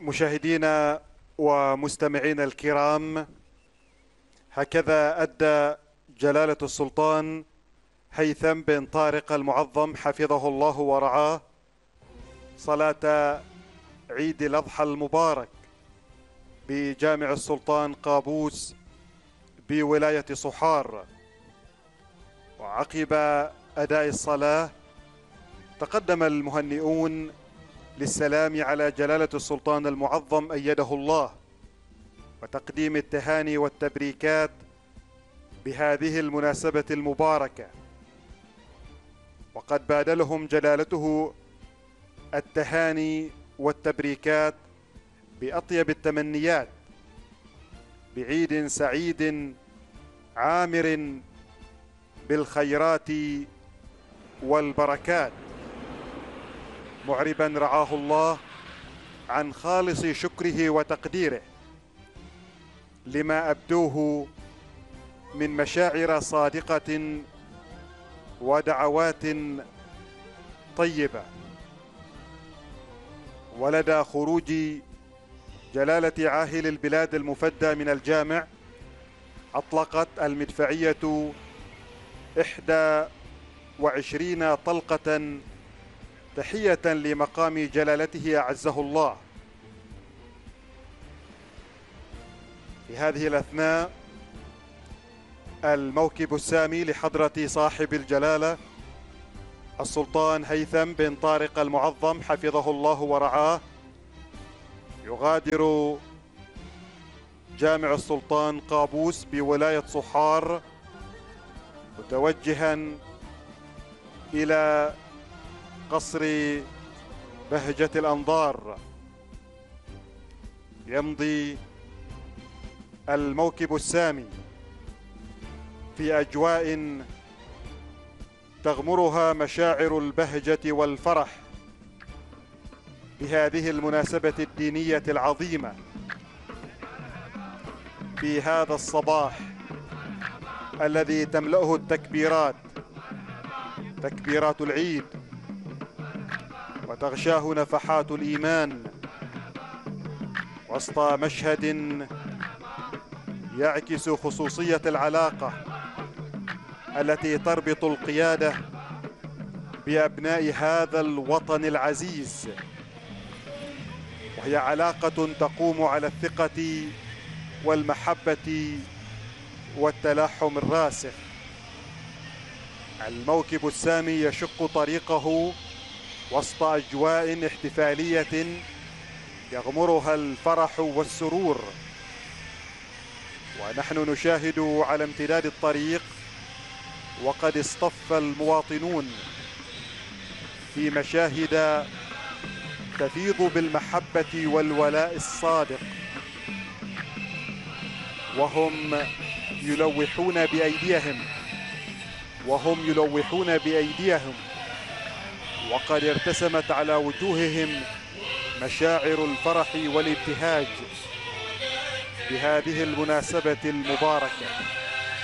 مشاهدينا ومستمعينا الكرام، هكذا أدى جلالة السلطان هيثم بن طارق المعظم حفظه الله ورعاه صلاة عيد الأضحى المبارك بجامع السلطان قابوس بولاية صحار. وعقب أداء الصلاة تقدم المهنئون للسلام على جلالة السلطان المعظم أيده الله، وتقديم التهاني والتبريكات بهذه المناسبة المباركة. وقد بادلهم جلالته التهاني والتبريكات بأطيب التمنيات بعيد سعيد عامر بالخيرات والبركات، معربا رعاه الله عن خالص شكره وتقديره لما أبدوه من مشاعر صادقة ودعوات طيبة. ولدى خروج جلالة عاهل البلاد المفدى من الجامع أطلقت المدفعية 21 طلقة تحية لمقام جلالته أعزه الله. في هذه الأثناء الموكب السامي لحضرة صاحب الجلالة السلطان هيثم بن طارق المعظم حفظه الله ورعاه يغادر جامع السلطان قابوس بولاية صحار متوجها إلى قصر بهجة الأنظار. يمضي الموكب السامي في أجواء تغمرها مشاعر البهجة والفرح بهذه المناسبة الدينية العظيمة في هذا الصباح الذي تملأه التكبيرات، تكبيرات العيد، وتغشاه نفحات الإيمان وسط مشهد يعكس خصوصية العلاقة التي تربط القيادة بأبناء هذا الوطن العزيز، وهي علاقة تقوم على الثقة والمحبة والتلاحم الراسخ. الموكب السامي يشق طريقه وسط أجواء احتفالية يغمرها الفرح والسرور، ونحن نشاهد على امتداد الطريق وقد اصطف المواطنون في مشاهد تفيض بالمحبة والولاء الصادق، وهم يلوحون بأيديهم وقد ارتسمت على وجوههم مشاعر الفرح والابتهاج بهذه المناسبة المباركة.